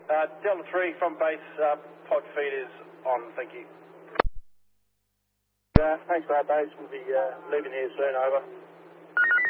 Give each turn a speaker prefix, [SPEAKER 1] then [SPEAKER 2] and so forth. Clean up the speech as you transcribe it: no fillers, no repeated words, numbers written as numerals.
[SPEAKER 1] Delta 3 from base, pod feed is on, thank you.
[SPEAKER 2] Thanks for that, base. We'll be leaving here soon, over.